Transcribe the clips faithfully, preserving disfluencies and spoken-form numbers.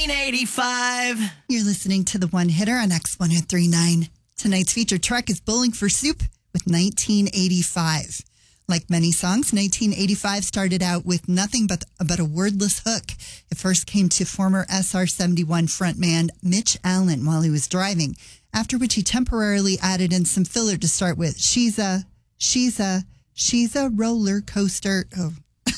nineteen eighty-five. You're listening to the One Hitter on X one oh three point nine. Tonight's featured track is Bowling for Soup with nineteen eighty-five. Like many songs, nineteen eighty-five started out with nothing but, but a wordless hook. It first came to former S R seventy-one frontman Mitch Allen while he was driving, after which he temporarily added in some filler to start with. She's a, she's a, she's a roller coaster. Oh.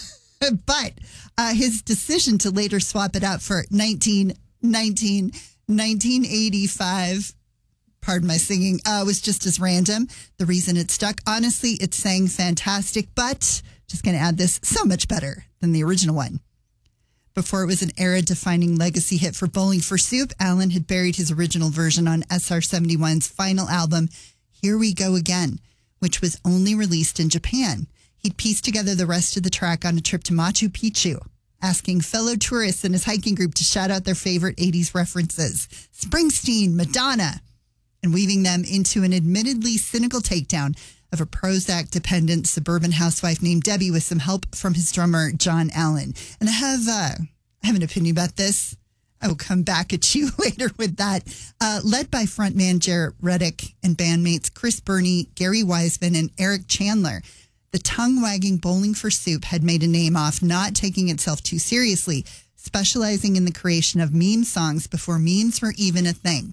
But uh, his decision to later swap it out for nineteen, nineteen, nineteen eighty-five, pardon my singing, uh, was just as random. The reason it stuck, honestly, it sang fantastic, but just going to add this, so much better than the original one. Before it was an era-defining legacy hit for Bowling for Soup, Allen had buried his original version on S R seventy-one's final album, Here We Go Again, which was only released in Japan. He'd pieced together the rest of the track on a trip to Machu Picchu, asking fellow tourists in his hiking group to shout out their favorite eighties references, Springsteen, Madonna, and weaving them into an admittedly cynical takedown of a Prozac-dependent suburban housewife named Debbie with some help from his drummer, John Allen. And I have, uh, I have an opinion about this. I will come back at you later with that. Uh, led by frontman Jarrett Reddick and bandmates Chris Burney, Gary Wiseman, and Eric Chandler, the tongue-wagging Bowling for Soup had made a name off not taking itself too seriously, specializing in the creation of meme songs before memes were even a thing.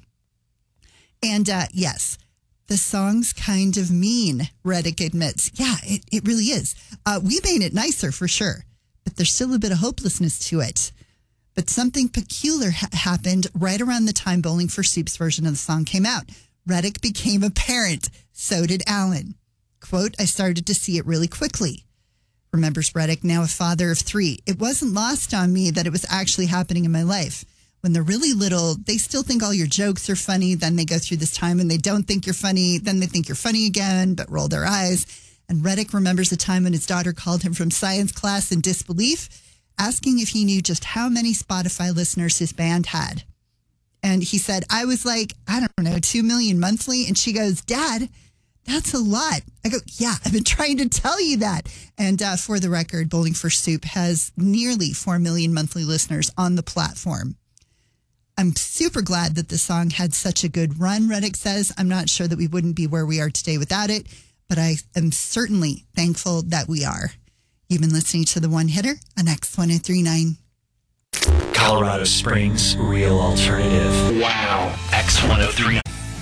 And uh, yes, the song's kind of mean, Reddick admits. Yeah, it, it really is. Uh, we made it nicer for sure, but there's still a bit of hopelessness to it. But something peculiar ha- happened right around the time Bowling for Soup's version of the song came out. Reddick became a parent. So did Allen. Quote, I started to see it really quickly. Remembers Reddick, now a father of three. It wasn't lost on me that it was actually happening in my life. When they're really little, they still think all your jokes are funny. Then they go through this time when they don't think you're funny. Then they think you're funny again, but roll their eyes. And Reddick remembers a time when his daughter called him from science class in disbelief, asking if he knew just how many Spotify listeners his band had. And he said, I was like, I don't know, two million monthly. And she goes, Dad, that's a lot. I go, yeah, I've been trying to tell you that. And uh, for the record, Bowling for Soup has nearly four million monthly listeners on the platform. I'm super glad that the song had such a good run, Reddick says. I'm not sure that we wouldn't be where we are today without it, but I am certainly thankful that we are. You've been listening to The One Hitter on X one oh three point nine. Colorado Springs, real alternative. Wow. X one oh three point nine.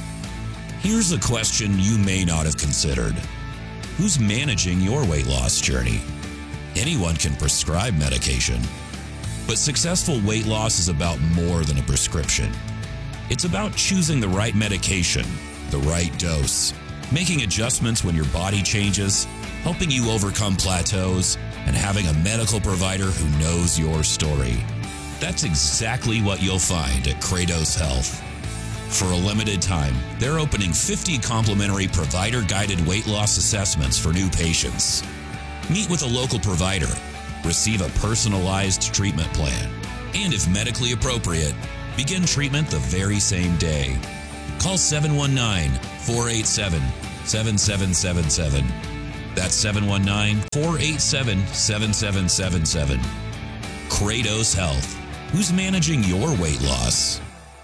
Here's a question you may not have considered. Who's managing your weight loss journey? Anyone can prescribe medication, but successful weight loss is about more than a prescription. It's about choosing the right medication, the right dose, making adjustments when your body changes, helping you overcome plateaus, and having a medical provider who knows your story. That's exactly what you'll find at Kratos Health. For a limited time, they're opening fifty complimentary provider-guided weight loss assessments for new patients. Meet with a local provider, receive a personalized treatment plan, and if medically appropriate, begin treatment the very same day. Call seven one nine, four eight seven, seven seven seven seven. That's seven one nine, four eight seven, seven seven seven seven. Kratos Health. Who's managing your weight loss?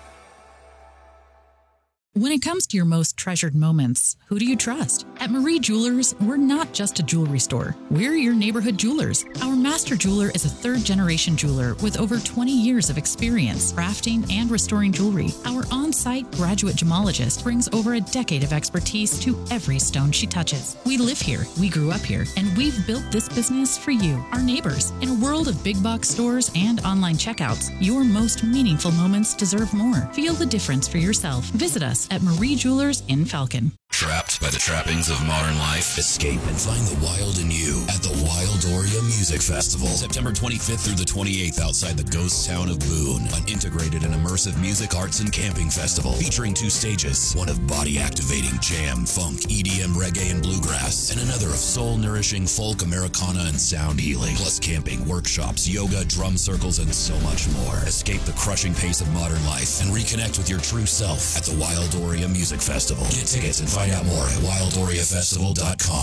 When it comes to your most treasured moments, who do you trust? At Marie Jewelers, we're not just a jewelry store. We're your neighborhood jewelers. Our master jeweler is a third-generation jeweler with over twenty years of experience crafting and restoring jewelry. Our on-site graduate gemologist brings over a decade of expertise to every stone she touches. We live here, we grew up here, and we've built this business for you, our neighbors. In a world of big box stores and online checkouts, your most meaningful moments deserve more. Feel the difference for yourself. Visit us at Marie Jewelers in Falcon. Trapped by the trappings of modern life? Escape and find the wild in you at the Wildoria Music Festival. September twenty-fifth through the twenty-eighth outside the ghost town of Boone. An integrated and immersive music, arts, and camping festival featuring two stages. One of body-activating jam, funk, E D M, reggae, and bluegrass. And another of soul-nourishing folk, Americana, and sound healing. Plus camping, workshops, yoga, drum circles, and so much more. Escape the crushing pace of modern life and reconnect with your true self at the Wildoria Music Festival. Get tickets and find out more at wildoria festival dot com. Hey,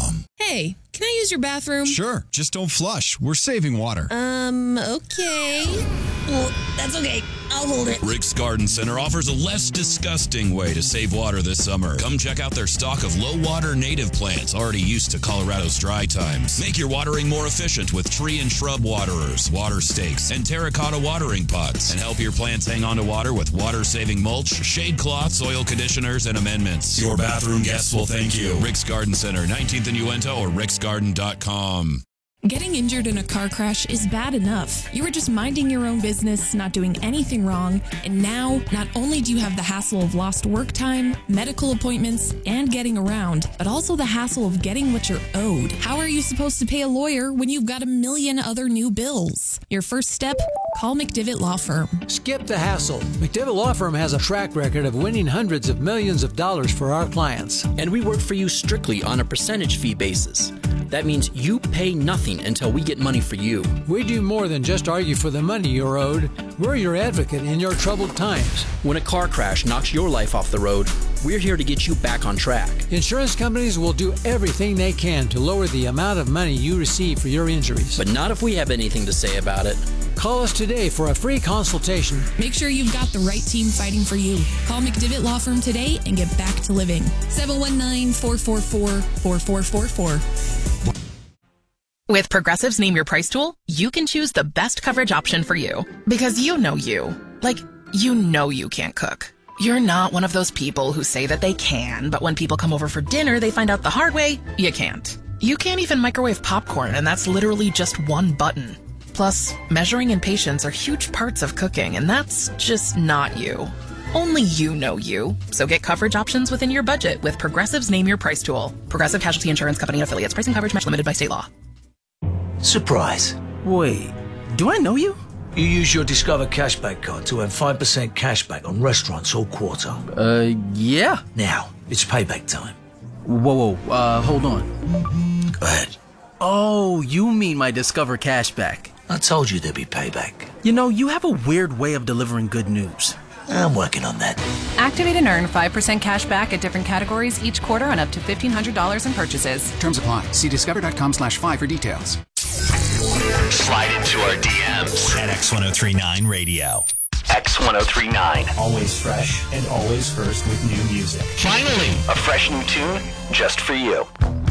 Hey, can I use your bathroom? Sure, just don't flush. We're saving water. Um, okay. Well, that's okay. I'll hold it. Rick's Garden Center offers a less disgusting way to save water this summer. Come check out their stock of low-water native plants already used to Colorado's dry times. Make your watering more efficient with tree and shrub waterers, water stakes, and terracotta watering pots. And help your plants hang on to water with water-saving mulch, shade cloths, soil conditioners, and amendments. Your bathroom guests will thank you. Rick's Garden Center, nineteenth and Uinta, or ricks garden dot com. Getting injured in a car crash is bad enough. You were just minding your own business, not doing anything wrong, and now not only do you have the hassle of lost work time, medical appointments, and getting around, but also the hassle of getting what you're owed. How are you supposed to pay a lawyer when you've got a million other new bills? Your first step? Call McDivitt Law Firm. Skip the hassle. McDivitt Law Firm has a track record of winning hundreds of millions of dollars for our clients. And we work for you strictly on a percentage fee basis. That means you pay nothing until we get money for you. We do more than just argue for the money you're owed. We're your advocate in your troubled times. When a car crash knocks your life off the road, we're here to get you back on track. Insurance companies will do everything they can to lower the amount of money you receive for your injuries. But not if we have anything to say about it. Call us today for a free consultation. Make sure you've got the right team fighting for you. Call McDivitt Law Firm today and get back to living. seven one nine, four four four, four four four four. With Progressive's Name Your Price tool, you can choose the best coverage option for you. Because you know you. Like, you know you can't cook. You're not one of those people who say that they can, but when people come over for dinner, they find out the hard way, you can't. You can't even microwave popcorn, and that's literally just one button. Plus, measuring and patience are huge parts of cooking, and that's just not you. Only you know you. So get coverage options within your budget with Progressive's Name Your Price tool. Progressive Casualty Insurance Company and Affiliates. Pricing coverage match limited by state law. Surprise. Wait, do I know you? You use your Discover Cashback card to earn five percent cashback on restaurants all quarter. Uh, yeah. Now, it's payback time. Whoa, whoa, uh, hold on. Go ahead. Oh, you mean my Discover Cashback. I told you there'd be payback. You know, you have a weird way of delivering good news. I'm working on that. Activate and earn five percent cash back at different categories each quarter on up to fifteen hundred dollars in purchases. Terms apply. See discover.com slash five for details. Slide into our D Ms at X ten thirty-nine Radio. X ten thirty-nine. Always fresh and always first with new music. Finally, a fresh new tune just for you.